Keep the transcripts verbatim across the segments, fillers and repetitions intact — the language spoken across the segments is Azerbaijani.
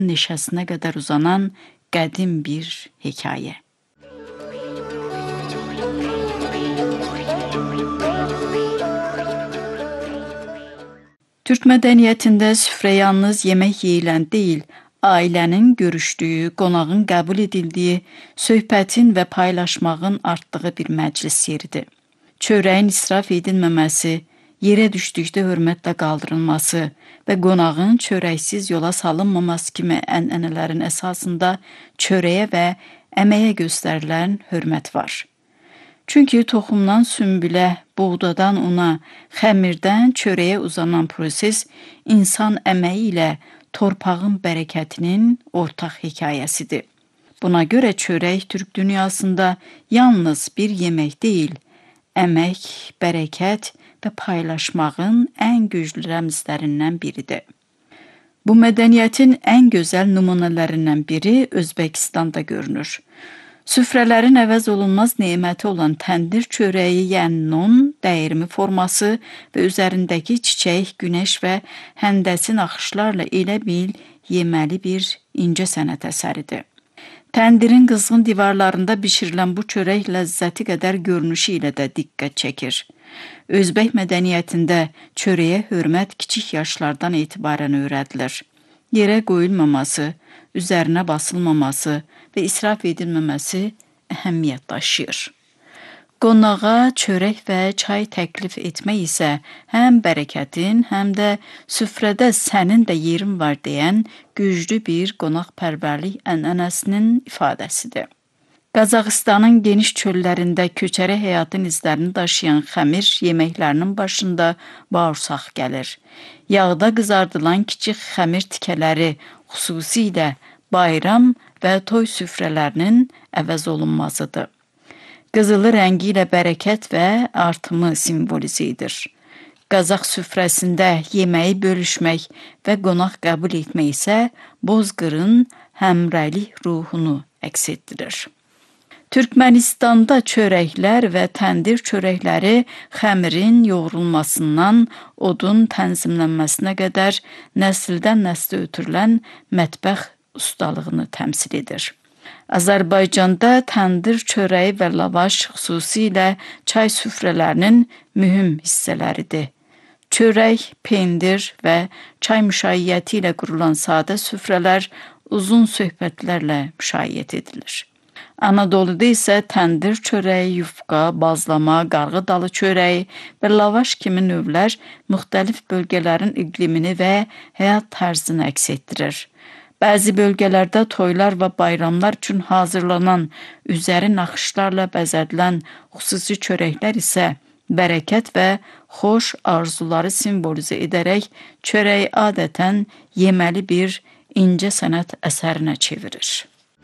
neşəsinə qədər uzanan qədim bir hekayə. Türk mədəniyyətində süfrə yalnız yemək yeyilən deyil, ailənin görüşdüyü, qonağın qəbul edildiyi, söhbətin və paylaşmağın artdığı bir məclis yeridir. Çörəyin israf edilməməsi, yerə düşdükdə hörmətlə qaldırılması və qonağın çörəksiz yola salınmaması kimi ənənələrin əsasında çörəyə və əməyə göstərilən hörmət var. Çünki toxumdan sümbələ, buğdadan una, xəmirdən çörəyə uzanan proses insan əməyi ilə torpağın bərəkətinin ortaq hekayəsidir. Buna görə çörək Türk dünyasında yalnız bir yemək deyil, əmək, bərəkət və paylaşmağın ən güclü rəmzlərindən biridir. Bu mədəniyyətin ən gözəl nümunələrindən biri Özbəkistanda görünür. Süfrələrin əvəz olunmaz neməti olan təndir çörəyi, yəni non, dəyirmi forması və üzərindəki çiçək, günəş və həndəsin axışlarla elə bil yeməli bir incə sənət əsəridir. Təndirin qızğın divarlarında bişirilən bu çörək ləzzəti qədər görünüşü ilə də diqqət çəkir. Özbək mədəniyyətində çörəyə hörmət kiçik yaşlardan etibarən öyrədilir. Yerə qoyulmaması, üzərinə basılmaması və israf edilməməsi əhəmiyyət daşıyır. Qonağa çörək və çay təklif etmək isə həm bərəkətin, həm də süfrədə sənin də yerin var deyən güclü bir qonaqpərvərlik ənənəsinin ifadəsidir. Qazaxıstanın geniş çöllərində köçəri həyatın izlərini daşıyan xəmir yeməklərinin başında bağırsaq gəlir. Yağda qızardılan kiçik xəmir tikələri xüsusilə bayram və toy süfrələrinin əvəz olunmazıdır. Qızılı rəngi ilə bərəkət və artımı simvolizə edir. Qazax süfrəsində yeməyi bölüşmək və qonaq qəbul etmək isə bozqırın həmrəylik ruhunu əks etdirir. Türkmənistanda çörəklər və təndir çörəkləri xəmirin yoğrulmasından odun tənzimlənməsinə qədər nəsildən nəslə ötürülən mətbəx ustalığını təmsil edir. Azərbaycanda təndir çörəyi və lavaş xüsusilə çay süfrələrinin mühüm hissələridir. Çörək, pendir və çay müşayiəti ilə qurulan sadə süfrələr uzun söhbətlərlə müşayiət edilir. Anadoluda isə təndir çörəyi, yufqa, bazlama, qarğı dalı çörəyi və lavaş kimi növlər müxtəlif bölgələrin iqlimini və həyat tərzini əks etdirir. Bəzi bölgələrdə toylar və bayramlar üçün hazırlanan, üzəri naxışlarla bəzədilən xüsusi çörəklər isə bərəkət və xoş arzuları simvolizə edərək çörəyi adətən yeməli bir incə sənət əsərinə çevirir.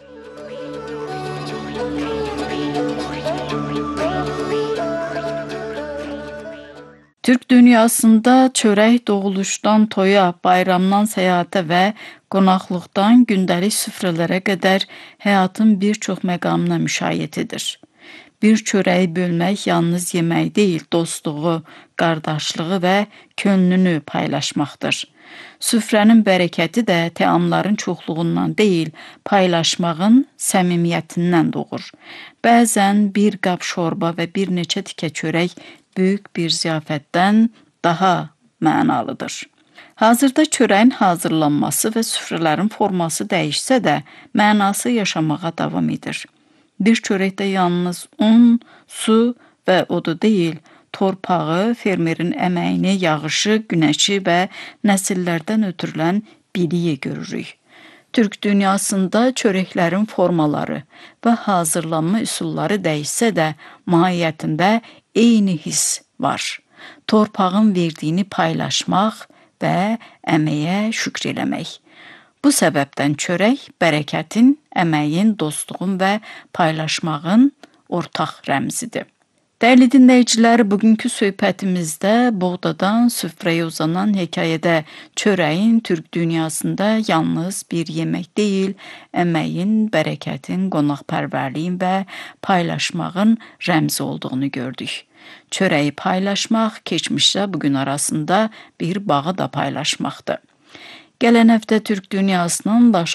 Türk dünyasında çörək doğuluşdan toya, bayramdan səyahətə və qonaqlıqdan gündəlik süfrələrə qədər həyatın bir çox məqamına müşayiət edir. Bir çörəyi bölmək yalnız yemək deyil, dostluğu, qardaşlığı və könlünü paylaşmaqdır. Süfrənin bərəkəti də təamların çoxluğundan deyil, paylaşmağın səmimiyyətindən doğur. Bəzən bir qab şorba və bir neçə tikə çörək böyük bir ziyafətdən daha mənalıdır. Hazırda çörəyin hazırlanması və süfrələrin forması dəyişsə də, mənası yaşamağa davam edir. Bir çörəkdə yalnız un, su və odu deyil, torpağı, fermerin əməyini, yağışı, günəşi və nəsillərdən ötürülən biliyi görürük. Türk dünyasında çörəklərin formaları və hazırlanma üsulları dəyişsə də, mahiyyətində eyni hiss var. Torpağın verdiyini paylaşmaq və əməyə şükr eləmək. Bu səbəbdən çörək bərəkətin, əməyin, dostluğun və paylaşmağın ortaq rəmzidir. Dəyərli dinləyicilər, bugünkü söhbətimizdə buğdadan süfrəyə uzanan hekayədə çörəyin Türk dünyasında yalnız bir yemək deyil, əməyin, bərəkətin, qonaqpərvərliyin və paylaşmağın rəmzi olduğunu gördük. Çörəyi paylaşmaq, keçmişlə bugün arasında bir bağı da paylaşmaqdır. Gələn həftə Türk dünyasının başqa